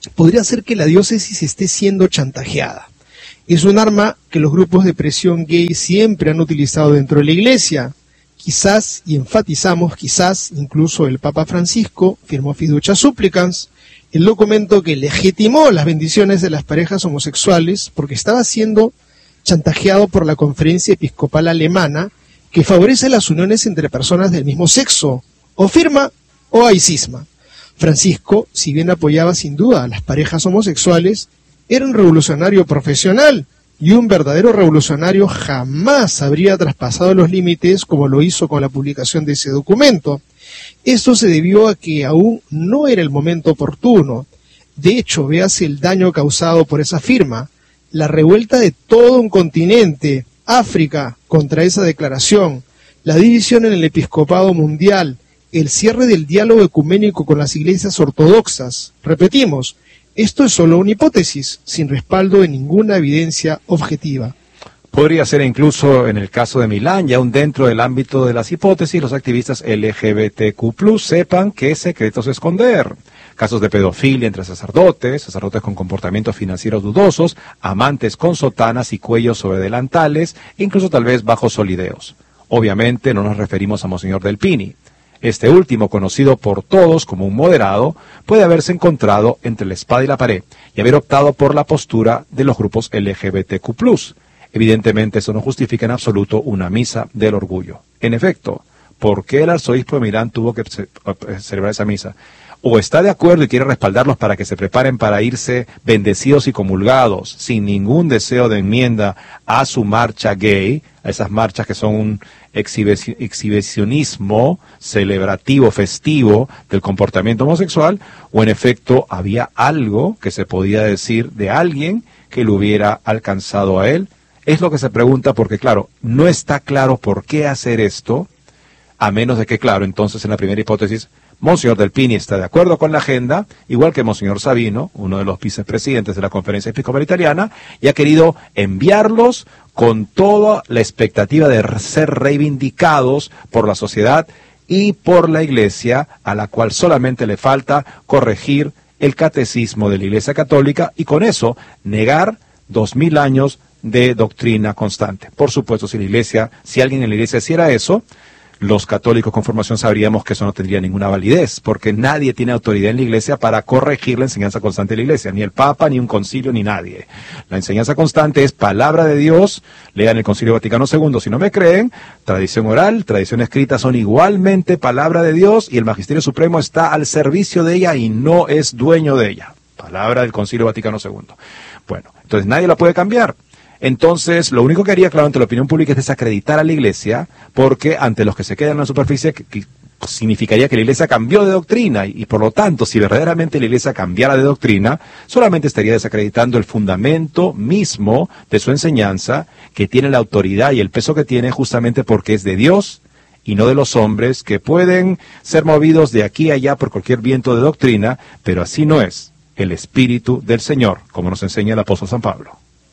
podría ser que la diócesis esté siendo chantajeada. Es un arma que los grupos de presión gay siempre han utilizado dentro de la Iglesia. Quizás, y enfatizamos quizás, incluso el Papa Francisco firmó Fiducia Supplicans, el documento que legitimó las bendiciones de las parejas homosexuales porque estaba siendo chantajeado por la Conferencia Episcopal Alemana, que favorece las uniones entre personas del mismo sexo, o firma o hay cisma. Francisco, si bien apoyaba sin duda a las parejas homosexuales, era un revolucionario profesional, y un verdadero revolucionario jamás habría traspasado los límites como lo hizo con la publicación de ese documento. Esto se debió a que aún no era el momento oportuno. De hecho, véase el daño causado por esa firma, la revuelta de todo un continente, África, contra esa declaración, la división en el episcopado mundial, el cierre del diálogo ecuménico con las iglesias ortodoxas. Repetimos, esto es solo una hipótesis, sin respaldo de ninguna evidencia objetiva. Podría ser incluso en el caso de Milán, y aún dentro del ámbito de las hipótesis, los activistas L G B T Q plus, sepan qué secretos esconder. Casos de pedofilia entre sacerdotes, sacerdotes con comportamientos financieros dudosos, amantes con sotanas y cuellos sobre delantales, incluso tal vez bajos solideos. Obviamente no nos referimos a Monseñor Del Pini. Este último, conocido por todos como un moderado, puede haberse encontrado entre la espada y la pared y haber optado por la postura de los grupos L G B T Q plus. Evidentemente, eso no justifica en absoluto una misa del orgullo. En efecto, ¿por qué el arzobispo de Milán tuvo que celebrar esa misa? O está de acuerdo y quiere respaldarlos para que se preparen para irse bendecidos y comulgados, sin ningún deseo de enmienda a su marcha gay, a esas marchas que son un exhibici- exhibicionismo celebrativo, festivo del comportamiento homosexual, o en efecto había algo que se podía decir de alguien que lo hubiera alcanzado a él. Es lo que se pregunta porque, claro, no está claro por qué hacer esto, a menos de que, claro, entonces en la primera hipótesis, Monseñor Del Pini está de acuerdo con la agenda, igual que Monseñor Sabino, uno de los vicepresidentes de la Conferencia Episcopal Italiana, y ha querido enviarlos con toda la expectativa de ser reivindicados por la sociedad y por la Iglesia, a la cual solamente le falta corregir el catecismo de la Iglesia Católica y con eso negar dos mil años de doctrina constante. Por supuesto, si la Iglesia, si alguien en la Iglesia hiciera eso, los católicos con formación sabríamos que eso no tendría ninguna validez, porque nadie tiene autoridad en la Iglesia para corregir la enseñanza constante de la Iglesia, ni el Papa, ni un concilio, ni nadie. La enseñanza constante es palabra de Dios, lean el Concilio Vaticano segundo si no me creen, tradición oral, tradición escrita son igualmente palabra de Dios, y el Magisterio Supremo está al servicio de ella y no es dueño de ella. Palabra del Concilio Vaticano segundo. Bueno, entonces nadie la puede cambiar. Entonces, lo único que haría, claro, ante la opinión pública es desacreditar a la Iglesia, porque ante los que se quedan en la superficie, que, que significaría que la Iglesia cambió de doctrina, y, y por lo tanto, si verdaderamente la Iglesia cambiara de doctrina, solamente estaría desacreditando el fundamento mismo de su enseñanza, que tiene la autoridad y el peso que tiene justamente porque es de Dios y no de los hombres, que pueden ser movidos de aquí a allá por cualquier viento de doctrina, pero así no es el Espíritu del Señor, como nos enseña el apóstol San Pablo.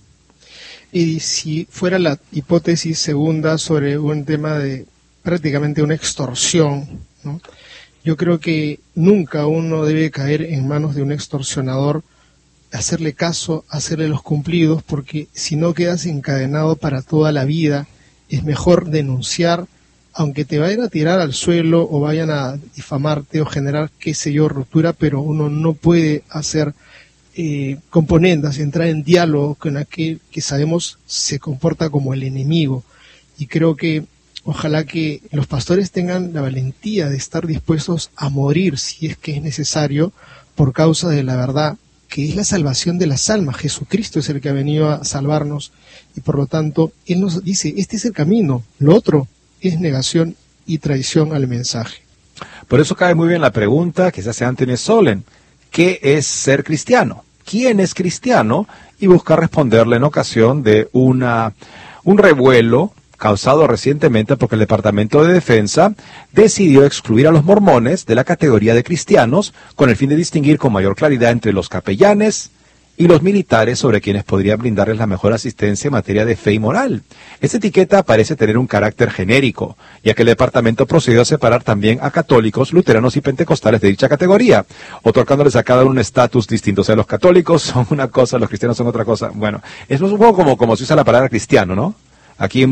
Y si fuera la hipótesis segunda sobre un tema de prácticamente una extorsión, ¿no? Yo creo que nunca uno debe caer en manos de un extorsionador, hacerle caso, hacerle los cumplidos, porque si no quedas encadenado para toda la vida, es mejor denunciar, aunque te vayan a tirar al suelo o vayan a difamarte o generar, qué sé yo, ruptura, pero uno no puede hacer Eh, componendas, entrar en diálogo con aquel que sabemos se comporta como el enemigo. Y creo que ojalá que los pastores tengan la valentía de estar dispuestos a morir si es que es necesario por causa de la verdad, que es la salvación de las almas. Jesucristo es el que ha venido a salvarnos y por lo tanto Él nos dice, este es el camino, lo otro es negación y traición al mensaje. Por eso cae muy bien la pregunta que se hace Anthony Solen: ¿qué es ser cristiano? ¿Quién es cristiano? Y buscar responderle en ocasión de una, un revuelo causado recientemente porque el Departamento de Defensa decidió excluir a los mormones de la categoría de cristianos con el fin de distinguir con mayor claridad entre los capellanes y los militares sobre quienes podrían brindarles la mejor asistencia en materia de fe y moral. Esta etiqueta parece tener un carácter genérico, ya que el departamento procedió a separar también a católicos, luteranos y pentecostales de dicha categoría, otorgándoles a cada uno un estatus distinto. O sea, los católicos son una cosa, los cristianos son otra cosa. Bueno, es un poco como, como se usa la palabra cristiano, ¿no? Aquí en